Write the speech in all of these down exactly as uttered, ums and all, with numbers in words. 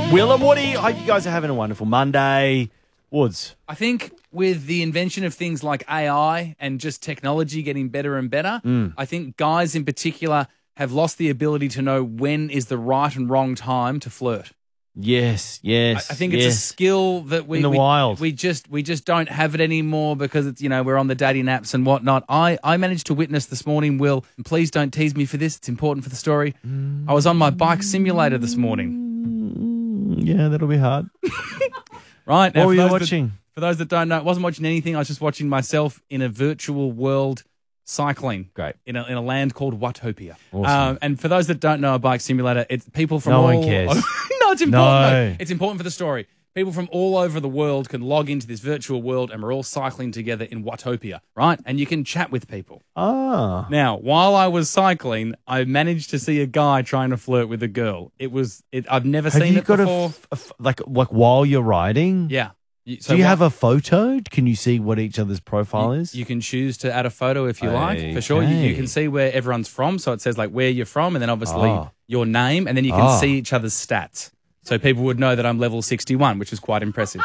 Will and Woody, I hope you guys are having a wonderful Monday. Woods. I think with the invention of things like A I and just technology getting better and better, Mm. I think guys in particular have lost the ability to know when is the right and wrong time to flirt. Yes, yes. I think yes. it's a skill that we In the we, wild. we just we just don't have it anymore because it's you know we're on the dating apps and whatnot. I, I managed to witness this morning, Will, and please don't tease me for this. It's important for the story. I was on my bike simulator this morning. Yeah, that'll be hard. Right. What now, were for you those that- watching? For those that don't know, I wasn't watching anything. I was just watching myself in a virtual world cycling. Great. In a, in a land called Watopia. Awesome. Um, and for those that don't know a bike simulator, it's people from No all... one cares. no, it's important. No. No, it's important for the story. People from all over the world can log into this virtual world and we're all cycling together in Watopia, right? And you can chat with people. Ah. Now, while I was cycling, I managed to see a guy trying to flirt with a girl. It was... It, I've never Have seen you it got a, before. f- a f- like like while you're riding? Yeah. So Do you what- have a photo? Can you see what each other's profile You, is? you can choose to add a photo if you like, for sure. You, Okay. you can see where everyone's from. So it says like where you're from and then obviously Ah. your name. And then you can Ah. see each other's stats. So people would know that I'm level sixty-one, which is quite impressive.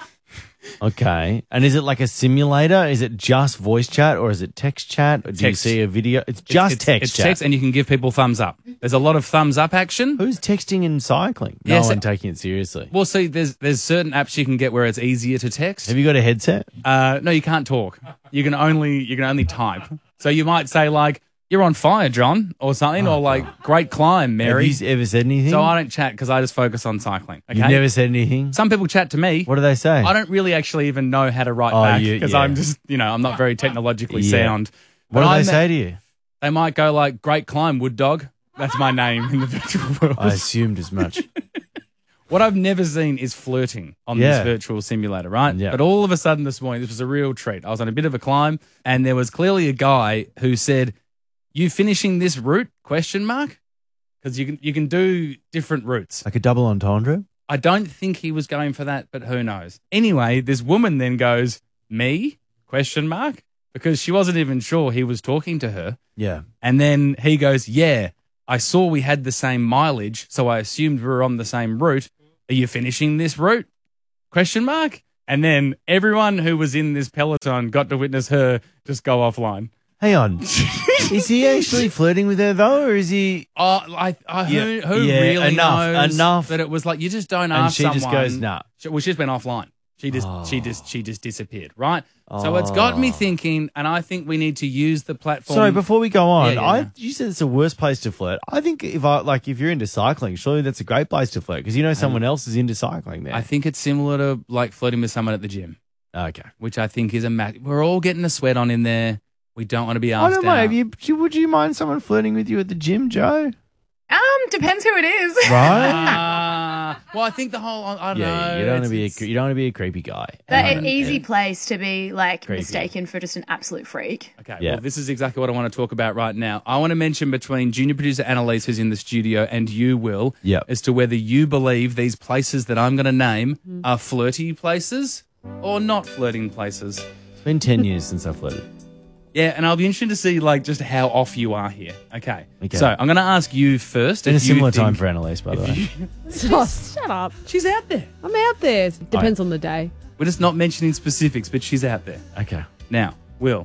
Okay. And is it like a simulator? Is it just voice chat or is it text chat? Or do you Text. see a video? It's just it's, text it's chat. text and you can give people thumbs up. There's a lot of thumbs up action. Who's texting and cycling? No Yes, one it- taking it seriously. Well, see, there's there's certain apps you can get where it's easier to text. Have you got a headset? Uh, no, you can't talk. You can only you can only type. So you might say like, "You're on fire, John," or something, or like, "Great climb, Mary." Have you ever said anything? So I don't chat because I just focus on cycling. Okay? You've never said anything? Some people chat to me. What do they say? I don't really actually even know how to write Oh, back you- because yeah. I'm just, you know, I'm not very technologically Yeah. sound. What But do I they ma- say to you? They might go like, "Great climb, Wood Dog." That's my name in the virtual world. I assumed as much. What I've never seen is flirting on Yeah. this virtual simulator, right? Yeah. But all of a sudden this morning, this was a real treat. I was on a bit of a climb and there was clearly a guy who said, "You finishing this route?" Question mark. Because you can you can do different routes. Like a double entendre? I don't think he was going for that, but who knows? Anyway, this woman then goes, "Me?" Question mark. Because she wasn't even sure he was talking to her. Yeah. And then he goes, "Yeah, I saw we had the same mileage, so I assumed we were on the same route. Are you finishing this route?" Question mark. And then everyone who was in this peloton got to witness her just go offline. Hang on. Is he actually flirting with her though, or is he? Oh, I, I, who, Yeah, who yeah, really enough, knows enough. that it was like you just don't And ask she someone. just goes, "Nah." She, well, she just went offline. She just, she Oh. just, she just disappeared. Right. So it's got me thinking, and I think we need to use the platform. Sorry, before we go on, Yeah, yeah, I yeah. you said it's the worst place to flirt. I think if I like if you're into cycling, surely that's a great place to flirt because you know someone else is into cycling there. I think it's similar to like flirting with someone at the gym, okay. which I think is a mat. We're all getting a sweat on in there. We don't want to be I asked don't know. out. Have you, you- would you mind someone flirting with you at the gym, Joe? Um, depends who it is. Right? Ah, well, I think the whole. I don't know. yeah, you don't want to it's- be a it's- cre- you don't want to be a creepy guy. But Um, an easy yeah. place to be like Creepy. mistaken for just an absolute freak. Okay, Yeah. well, this is exactly what I want to talk about right now. I want to mention between junior producer Annalise, who's in the studio, and you, Will, Yep. as to whether you believe these places that I'm going to name are flirty places or not flirting places. It's been ten years since I flirted. Yeah, and I'll be interested to see like just how off you are here. Okay, Okay. so I'm going to ask you first. Been a if you similar think- time for Annalise, by the way. Oh, shut up. She's out there. I'm out there. Depends on the day. We're just not mentioning specifics, but she's out there. Okay. Now, Will,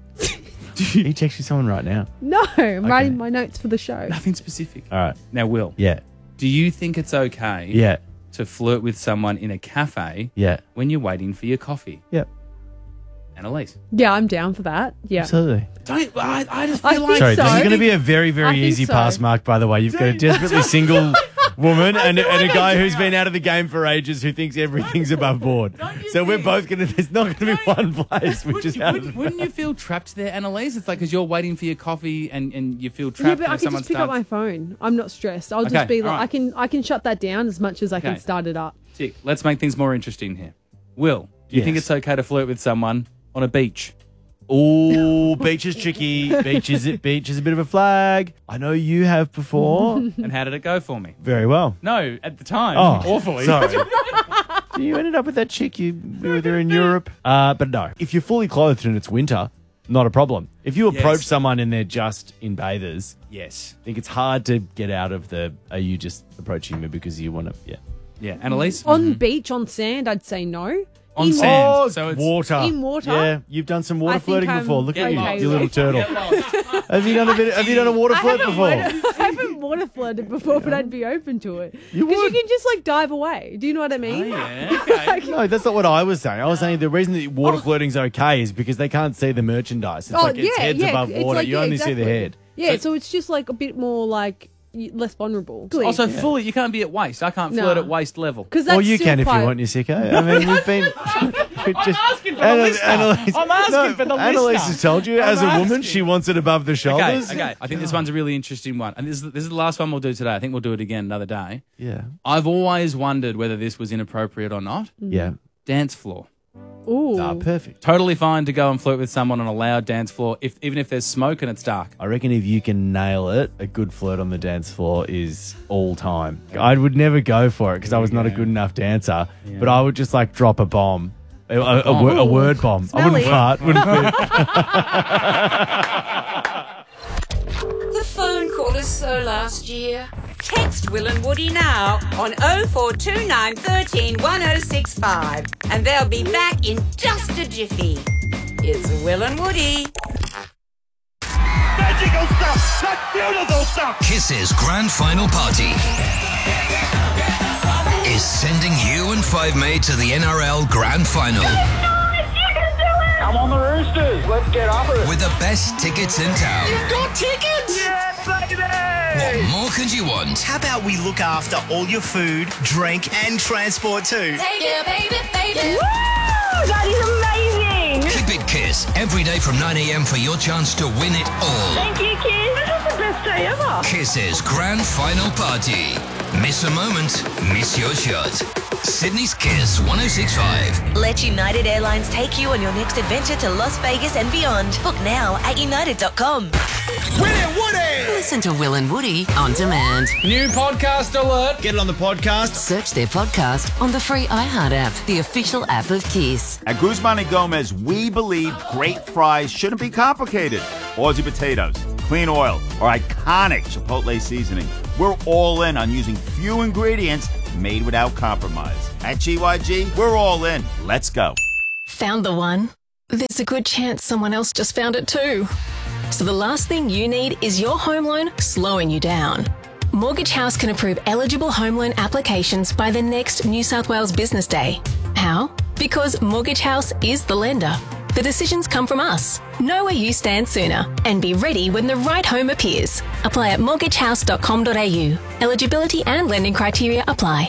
Are you texting someone right now? No, I'm writing my notes for the show. nothing specific. All right. Now, Will, Yeah. do you think it's okay Yeah. to flirt with someone in a cafe Yeah. when you're waiting for your coffee? Yep. Annalise. Yeah, I'm down for that. Yeah. Absolutely. Don't, I, I just I feel think like... Sorry, so. this is going to be a very, I very think easy so. pass mark, by the way. You've got a desperately single woman and, and a guy who's been out of the game for ages who thinks everything's above board. So we're both going to, there's not going to be one place which is out of Wouldn't, the wouldn't you feel trapped there, Annalise? It's like because you're waiting for your coffee and, and you feel Yeah, trapped but I when can someone just pick up starts... my phone. I'm not stressed. I'll Okay, just be like, all right. I can, I can shut that down as much as I Okay. can start it up. Tick. Let's make things more interesting here. Will, do you think Yes. it's okay to flirt with someone on a beach? Oh, beach is tricky. Beach is beach is a bit of a flag. I know you have before. And how did it go for me? Very well. No, at the time, Oh, awfully. Sorry. You ended up with that chick you were with her in Europe. Uh, but no, if you're fully clothed and it's winter, not a problem. If you approach Yes. someone and they're just in bathers, Yes. I think it's hard to get out of the, are you just approaching me because you want to, yeah. Yeah, Annalise? On Mhm. beach, on sand, I'd say no. On In- sand. Oh, So it's- water. In water? Yeah, you've done some water I think flirting I'm before. Look at you, okay you with little it. turtle. have you done a bit? Have you done a water I flirt haven't, before? water, I haven't water flirted before, but I'd be open to it. You Because you would. can just like dive away. Do you know what I mean? Yeah, okay. No, that's not what I was saying. I was saying the reason that water flirting's okay is because they can't see the merchandise. It's oh like its yeah, head's yeah. above it's water. like- you yeah, only see the exactly. head. Yeah, so, it's just like a bit more like y- less vulnerable. Also, fully, you can't be at waist. I can't No. flirt at waist level. Because Well, you can if you want, you sicko. I mean, we've been. we just, asking for the listener. Annalise, I'm asking no, for the Annalise listener. has told you, I'm as a woman, asking. she wants it above the Okay, shoulders. okay. I think this one's a really interesting one. And this is, this is the last one we'll do today. I think we'll do it again another day. Yeah. I've always wondered whether this was inappropriate or not. Yeah. Dance floor. Ooh. Ah, perfect. Totally fine to go and flirt with someone on a loud dance floor, if even if there's smoke and it's dark. I reckon if you can nail it, a good flirt on the dance floor is all time. I would never go for it because I was not a good enough dancer, but I would just like drop a bomb. A, a, a, wo- a word bomb. I wouldn't Smelly. fart. Wouldn't The phone call is so last year. Text Will and Woody now on oh four two nine, one three, one oh six five and they'll be back in just a jiffy. It's Will and Woody. Magical stuff! That's beautiful stuff! Kiss's grand final party is sending you and Five Mate to the N R L Grand Final I'm on the Roosters! Let's get off it! with the best tickets in town. got tickets! Yeah, baby! What more could you want? How about we look after all your food, drink, and transport too? Yeah, baby, baby. That is amazing! Keep it Kiss every day from nine a.m. for your chance to win it all. Thank you, kids! This is the best day ever! Kiss's grand final party. Miss a moment, miss your shot. Sydney's Kiss one oh six point five. Let United Airlines take you on your next adventure to Las Vegas and beyond. Book now at united dot com. William Woody! Listen to Will and Woody on demand. New podcast alert. Get it on the podcast. Search their podcast on the free iHeart app, the official app of Kiss. At Guzman and Gomez, we believe great fries shouldn't be complicated. Aussie potatoes, clean oil, or iconic Chipotle seasoning. We're all in on using few ingredients made without compromise. At G Y G, we're all in. Let's go. Found the one? There's a good chance someone else just found it too. So the last thing you need is your home loan slowing you down. Mortgage House can approve eligible home loan applications by the next New South Wales Business Day. How? Because Mortgage House is the lender. The decisions come from us. Know where you stand sooner and be ready when the right home appears. Apply at mortgage house dot com dot a u. Eligibility and lending criteria apply.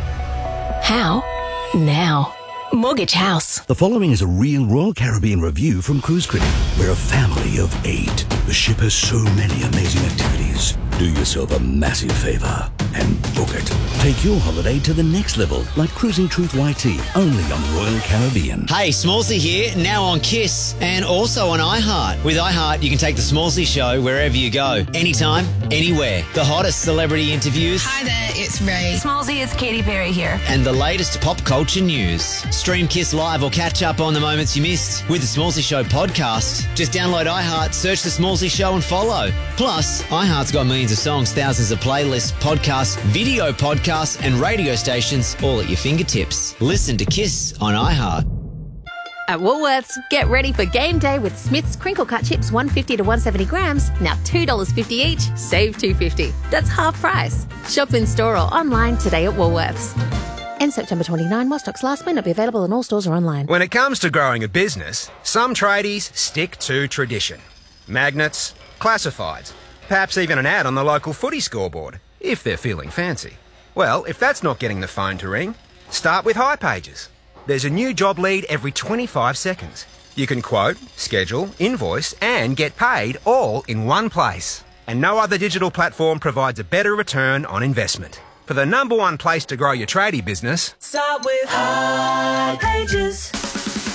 How? Now. Mortgage House. The following is a real Royal Caribbean review from Cruise Critic. We're a family of eight. The ship has so many amazing activities. Do yourself a massive favour and book it. Take your holiday to the next level, like Cruising Truth Y T, only on Royal Caribbean. Hey, Smallsy here, now on Kiss and also on iHeart. With iHeart, you can take the Smallsy show wherever you go, anytime, anywhere. The hottest celebrity interviews. Hi there, it's Ray. Smallsy, it's Katy Perry here. And the latest pop culture news. Stream Kiss live or catch up on the moments you missed with the Smallsy Show podcast. Just download iHeart, search the Smallsy Show and follow. Plus, iHeart's got millions of songs, thousands of playlists, podcasts, video podcasts, and radio stations all at your fingertips. Listen to Kiss on iHeart. At Woolworths, get ready for game day with Smith's Crinkle Cut Chips one fifty to one seventy grams, now two dollars fifty each, save two fifty. That's half price. Shop in store or online today at Woolworths. End September twenty-ninth, while stocks last, may not be available in all stores or online. When it comes to growing a business, some tradies stick to tradition. Magnets, classifieds, perhaps even an ad on the local footy scoreboard, if they're feeling fancy. Well, if that's not getting the phone to ring, start with High Pages. There's a new job lead every twenty-five seconds. You can quote, schedule, invoice, and get paid all in one place. And no other digital platform provides a better return on investment. For the number one place to grow your tradie business, Start with High Pages.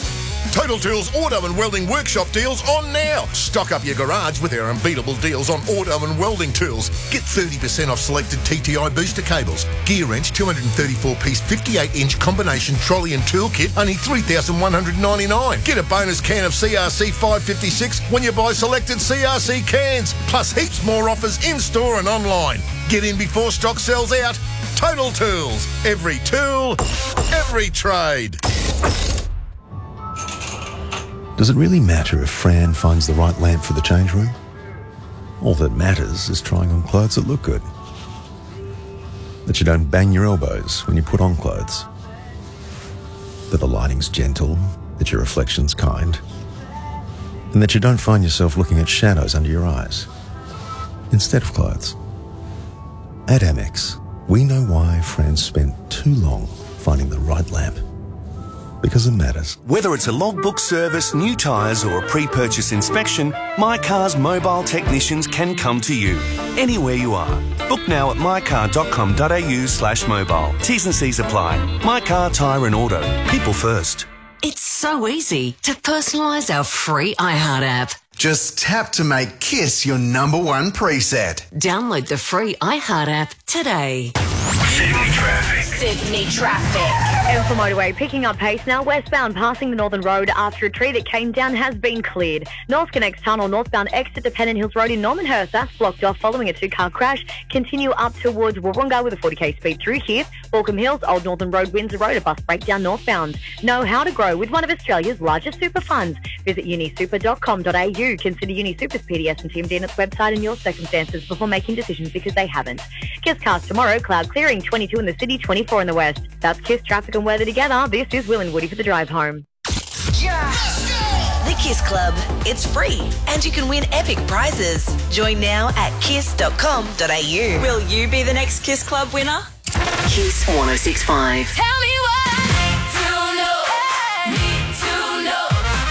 Total Tools Auto and Welding Workshop deals on now. Stock up your garage with our unbeatable deals on auto and welding tools. Get thirty percent off selected T T I booster cables. Gear wrench two hundred thirty-four piece fifty-eight inch combination trolley and tool kit, only three thousand one hundred ninety-nine dollars. Get a bonus can of C R C five fifty-six when you buy selected C R C cans. Plus heaps more offers in-store and online. Get in before stock sells out. Total Tools. Every tool, every trade. Does it really matter if Fran finds the right lamp for the change room? All that matters is trying on clothes that look good. That you don't bang your elbows when you put on clothes. That the lighting's gentle, that your reflection's kind, and that you don't find yourself looking at shadows under your eyes instead of clothes. At Amex, we know why Fran spent too long finding the right lamp. Because it matters. Whether it's a logbook service, new tyres or a pre-purchase inspection, My Car's mobile technicians can come to you, anywhere you are. Book now at mycar.com.au slash mobile. T's and C's apply. My Car, Tyre and Auto. People first. It's so easy to personalise our free iHeart app. Just tap to make Kiss your number one preset. Download the free iHeart app today. Sydney traffic. Sydney traffic. M four motorway picking up pace now westbound passing the Northern Road after a tree that came down has been cleared. North Connects Tunnel northbound exit to Pennant Hills Road in Normanhurst, that's blocked off following a two-car crash. Continue up towards Warrunga with a forty k speed through here. Balcombe Hills, Old Northern Road, Windsor Road, a bus breakdown northbound. Know how to grow with one of Australia's largest super funds. Visit uni super dot com dot a u. Consider UniSuper's P D S and T M D N's website and your circumstances before making decisions because they haven't. Kiss Cast tomorrow, cloud clearing, twenty-two in the city, twenty-four in the west. That's Kiss traffic and weather together. This is Will and Woody for the drive home. The Kiss Club. It's free and you can win epic prizes. Join now at kiss dot com dot a u. Will you be the next Kiss Club winner? Kiss one oh six point five. Tell me what to know. Need to know.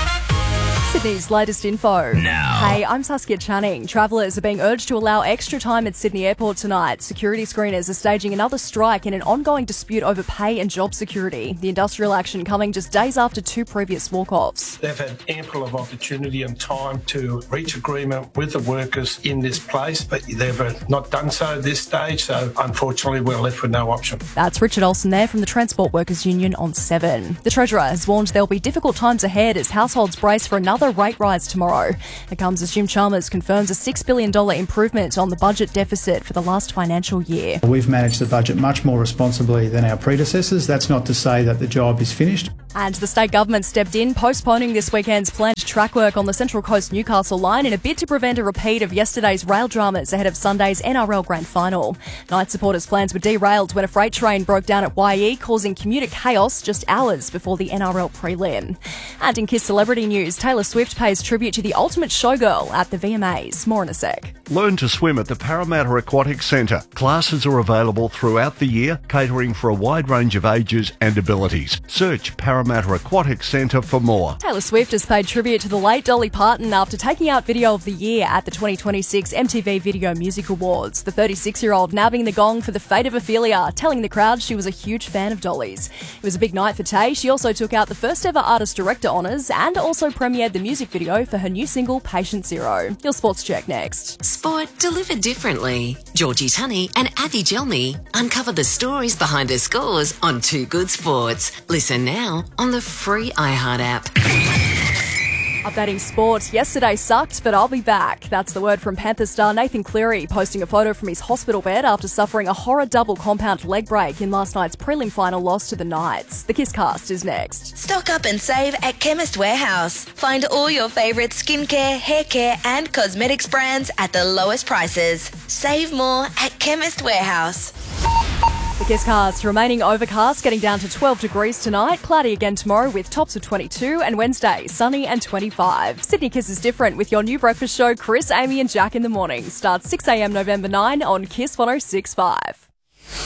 Sydney's latest info. Now. Hey, I'm Saskia Channing. Travellers are being urged to allow extra time at Sydney Airport tonight. Security screeners are staging another strike in an ongoing dispute over pay and job security. The industrial action coming just days after two previous walk-offs. They've had ample of opportunity and time to reach agreement with the workers in this place, but they've not done so at this stage, so unfortunately we're left with no option. That's Richard Olsen there from the Transport Workers Union on seven. The Treasurer has warned there'll be difficult times ahead as households brace for another rate rise tomorrow. It comes as Jim Chalmers confirms a six billion dollars improvement on the budget deficit for the last financial year. We've managed the budget much more responsibly than our predecessors. That's not to say that the job is finished. And the state government stepped in, postponing this weekend's planned track work on the Central Coast Newcastle line in a bid to prevent a repeat of yesterday's rail dramas ahead of Sunday's N R L Grand Final. Night supporters' plans were derailed when a freight train broke down at Y E, causing commuter chaos just hours before the N R L prelim. And in Kiss celebrity news, Taylor Swift pays tribute to the ultimate showgirl at the V M As. More in a sec. Learn to swim at the Parramatta Aquatic Centre. Classes are available throughout the year, catering for a wide range of ages and abilities. Search Parramatta Aquatic Centre for more. Taylor Swift has paid tribute to the late Dolly Parton after taking out Video of the Year at the twenty twenty-six M T V Video Music Awards. The thirty-six-year-old nabbing the gong for The Fate of Ophelia, telling the crowd she was a huge fan of Dolly's. It was a big night for Tay. She also took out the first ever Artist Director honours and also premiered the music video for her new single Patient Zero. Your sports check next. Sport delivered differently. Georgie Tunney and Avi Gelmi uncover the stories behind the scores on Too Good Sports. Listen now on the free iHeart app. Updating sport, yesterday sucked, but I'll be back. That's the word from Panther star Nathan Cleary, posting a photo from his hospital bed after suffering a horror double compound leg break in last night's prelim final loss to the Knights. The Kiss Cast is next. Stock up and save at Chemist Warehouse. Find all your favourite skincare, hair care and cosmetics brands at the lowest prices. Save more at Chemist Warehouse. The Kiss Cast remaining overcast, getting down to twelve degrees tonight. Cloudy again tomorrow with tops of twenty-two, and Wednesday sunny and twenty-five. Sydney Kiss is different with your new breakfast show, Chris, Amy and Jack in the morning. Starts six a.m. November ninth on Kiss one oh six point five.